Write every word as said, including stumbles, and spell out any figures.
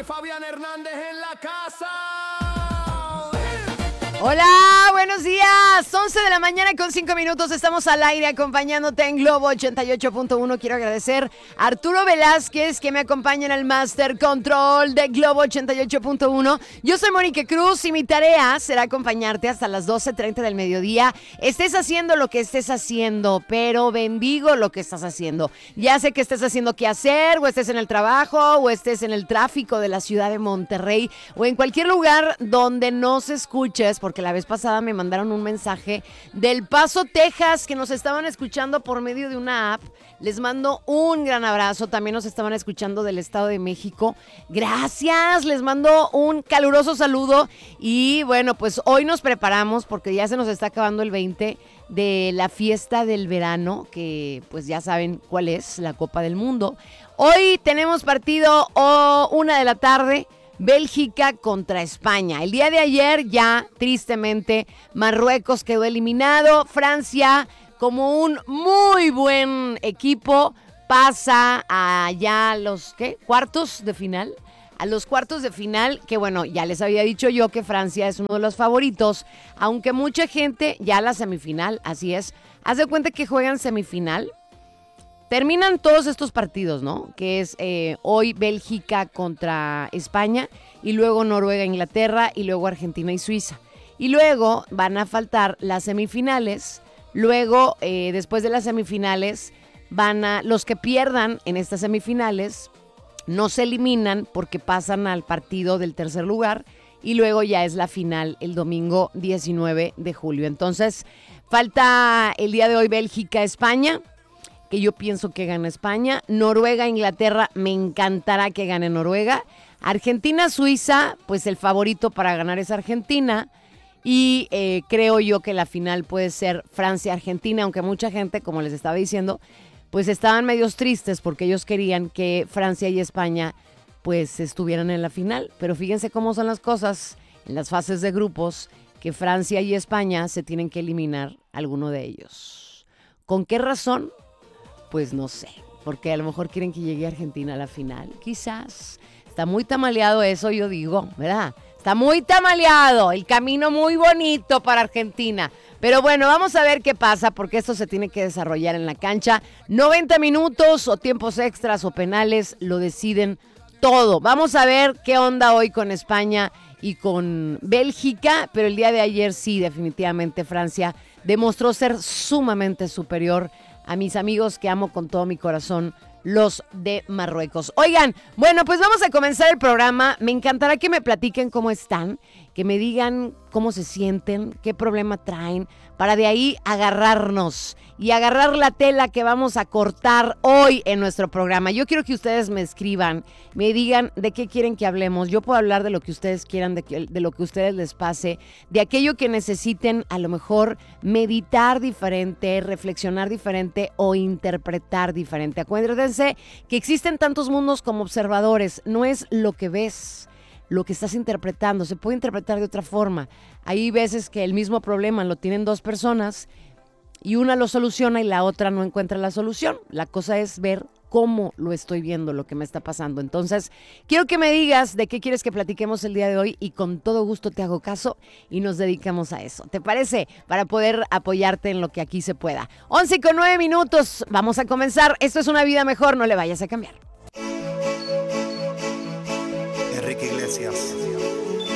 y Fabián Hernández en la casa. Hola, buenos días. once de la mañana con cinco minutos. Estamos al aire acompañándote en Globo ochenta y ocho punto uno. Quiero agradecer a Arturo Velázquez que me acompaña en el Master Control de Globo ochenta y ocho punto uno. Yo soy Mónica Cruz y mi tarea será acompañarte hasta las doce treinta del mediodía. Estés haciendo lo que estés haciendo, pero bendigo lo que estás haciendo. Ya sé que estés haciendo qué hacer, o estés en el trabajo, o estés en el tráfico de la ciudad de Monterrey, o en cualquier lugar donde nos escuches, porque la vez pasada me mandaron un mensaje del Paso, Texas, que nos estaban escuchando por medio de una app. Les mando un gran abrazo. También nos estaban escuchando del Estado de México. Gracias, les mando un caluroso saludo. Y bueno, pues hoy nos preparamos porque ya se nos está acabando el veinte de la fiesta del verano, que pues ya saben cuál es, la Copa del Mundo. Hoy tenemos partido oh, una de la tarde. Bélgica contra España. El día de ayer ya, tristemente, Marruecos quedó eliminado. Francia, como un muy buen equipo, pasa a ya los, ¿qué? ¿Cuartos de final? A los cuartos de final, que bueno, ya les había dicho yo que Francia es uno de los favoritos, aunque mucha gente ya la semifinal, así es. Haz de cuenta que juegan semifinal. Terminan todos estos partidos, ¿no? Que es eh, hoy Bélgica contra España y luego Noruega, Inglaterra y luego Argentina y Suiza. Y luego van a faltar las semifinales. Luego, eh, después de las semifinales, van a los que pierdan en estas semifinales no se eliminan porque pasan al partido del tercer lugar y luego ya es la final el domingo diecinueve de julio. Entonces, falta el día de hoy Bélgica-España, que yo pienso que gana España. Noruega, Inglaterra, me encantará que gane Noruega. Argentina, Suiza, pues el favorito para ganar es Argentina. Y eh, creo yo que la final puede ser Francia-Argentina, aunque mucha gente, como les estaba diciendo, pues estaban medios tristes porque ellos querían que Francia y España pues estuvieran en la final. Pero fíjense cómo son las cosas en las fases de grupos, que Francia y España se tienen que eliminar alguno de ellos. ¿Con qué razón? Pues no sé, porque a lo mejor quieren que llegue Argentina a la final, quizás. Está muy tamaleado eso, yo digo, ¿verdad? Está muy tamaleado, el camino muy bonito para Argentina. Pero bueno, vamos a ver qué pasa, porque esto se tiene que desarrollar en la cancha. noventa minutos o tiempos extras o penales lo deciden todo. Vamos a ver qué onda hoy con España y con Bélgica, pero el día de ayer sí, definitivamente Francia demostró ser sumamente superior a mis amigos que amo con todo mi corazón, los de Marruecos. Oigan, bueno, pues vamos a comenzar el programa. Me encantará que me platiquen cómo están, que me digan cómo se sienten, qué problema traen, para de ahí agarrarnos y agarrar la tela que vamos a cortar hoy en nuestro programa. Yo quiero que ustedes me escriban, me digan de qué quieren que hablemos. Yo puedo hablar de lo que ustedes quieran, de, que, de lo que a ustedes les pase, de aquello que necesiten, a lo mejor meditar diferente, reflexionar diferente o interpretar diferente. Acuérdense que existen tantos mundos como observadores, no es lo que ves, lo que estás interpretando, se puede interpretar de otra forma. Hay veces que el mismo problema lo tienen dos personas y una lo soluciona y la otra no encuentra la solución. La cosa es ver cómo lo estoy viendo, lo que me está pasando. Entonces, quiero que me digas de qué quieres que platiquemos el día de hoy y con todo gusto te hago caso y nos dedicamos a eso. ¿Te parece? Para poder apoyarte en lo que aquí se pueda. once con nueve minutos, vamos a comenzar. Esto es Una Vida Mejor, no le vayas a cambiar. Enrique Iglesias.